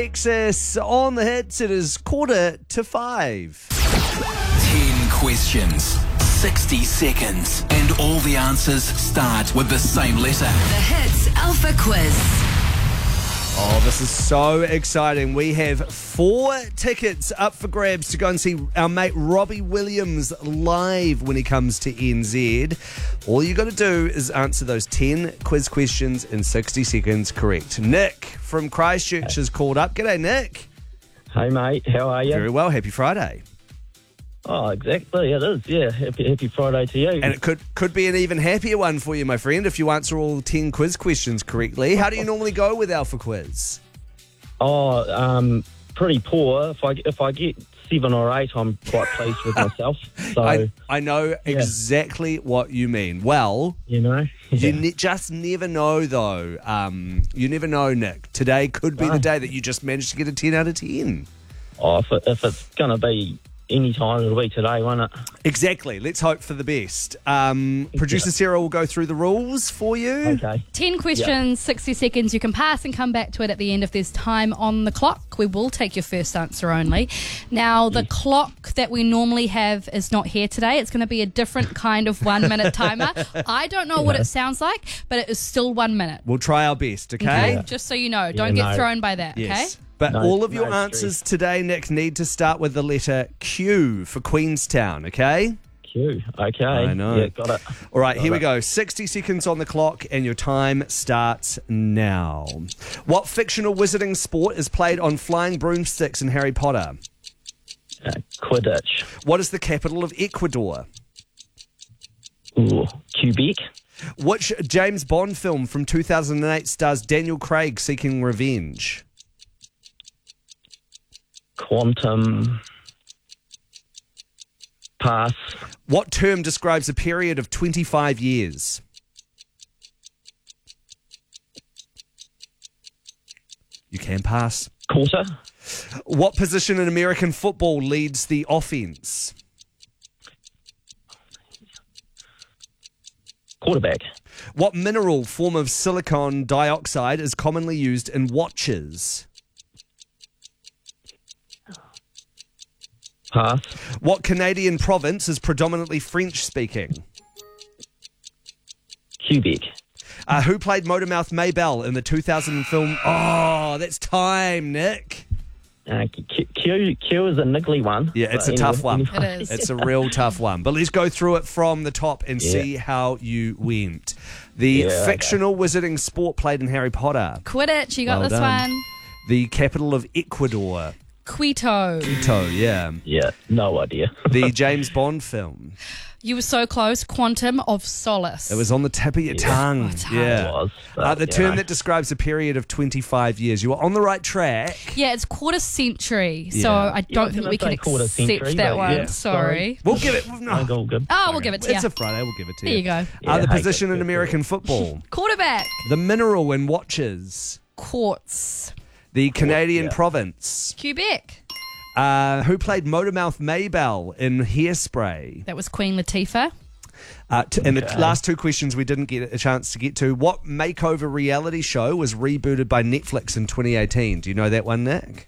Texas on the hits. It is 4:45. 10 questions, 60 seconds, and all the answers start with the same letter. The Hits Alpha Quiz. Oh, this is so exciting. We have 4 tickets up for grabs to go and see our mate Robbie Williams live when he comes to NZ. All you got to do is answer those 10 quiz questions in 60 seconds correct. Nick from Christchurch has called up. G'day, Nick. Hey, mate. How are you? Very well. Happy Friday. Oh, exactly. It is. Yeah. Happy Friday to you. And it could be an even happier one for you, my friend, if you answer all 10 quiz questions correctly. How do you normally go with Alpha Quiz? Pretty poor. If I get 7 or 8, I'm quite pleased with myself. So I know exactly what you mean. Well, you just never know, though. You never know, Nick. Today could be the day that you just managed to get a 10 out of 10. Oh, if it's going to be any time, it'll be today, won't it? Exactly. Let's hope for the best. Producer Sarah will go through the rules for you. Okay. 10 questions, 60 seconds. You can pass and come back to it at the end if there's time on the clock. We will take your first answer only. Now, the clock that we normally have is not here today. It's going to be a different kind of 1 minute timer. I don't know what it sounds like, but it is still 1 minute. We'll try our best, okay? Okay? Just so you know. Don't get thrown by that, Yes. okay? But all of your no answers stress. today, Nick, need to start with the letter Q for Queenstown, okay? Q. Okay. I know. Yeah, got it. All right, here we go. 60 seconds on the clock and your time starts now. What fictional wizarding sport is played on flying broomsticks in Harry Potter? Quidditch. What is the capital of Ecuador? Ooh, Quebec. Which James Bond film from 2008 stars Daniel Craig seeking revenge? Quantum. Pass. What term describes a period of 25 years? You can pass. Quarter. What position in American football leads the offense? Quarterback. What mineral form of silicon dioxide is commonly used in watches? Pass. What Canadian province is predominantly French-speaking? Quebec. Who played Motormouth Maybell in the 2000 film? Oh, that's time, Nick. Q is a niggly one. Yeah, it's But a tough one. It is. It's a real tough one. But let's go through it from the top and see how you went. The fictional wizarding sport played in Harry Potter. Quidditch, you got Well this done. one. The capital of Ecuador. Quito. Quito, yeah. Yeah, no idea. The James Bond film. You were so close. Quantum of Solace. It was on the tip of your tongue. it's hard. Yeah. It was, but, the term that describes a period of 25 years. You were on the right track. Yeah, it's quarter century, so Yeah. I I don't was think gonna we can say quarter accept century, that but one. yeah, Sorry. We'll give it. No. All good. Oh, we'll give it to you. It's a Friday. We'll give it to you. There you go. The Yeah, position hey, in good, American football. Quarterback. The mineral in watches. Quartz. The Canadian yeah. province. Quebec. Who played Motormouth Maybell in Hairspray? That was Queen Latifah. And the last 2 questions we didn't get a chance to get to. What makeover reality show was rebooted by Netflix in 2018? Do you know that one, Nick?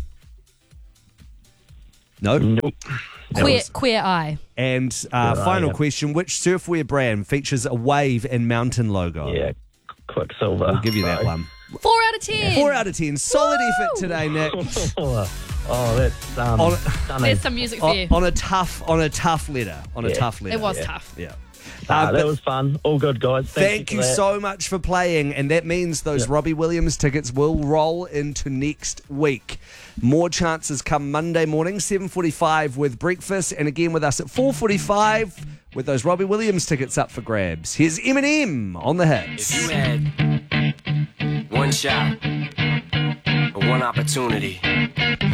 No? Nope. Queer Eye. And final question, which surfwear brand features a wave and mountain logo? Yeah, Quicksilver. I'll give you that one. 4 out of 10. 4 out of 10. Solid effort today, Nick. Oh, that's stunning. There's some music for you. On a tough letter. Tough letter. It was tough. Yeah. That but was fun. All good, guys. thank you for that. so much for playing, and that means those Robbie Williams tickets will roll into next week. More chances come Monday morning, 7:45 with breakfast, and again with us at 4:45 with those Robbie Williams tickets up for grabs. Here's Eminem on the hits. If you had one shot or one opportunity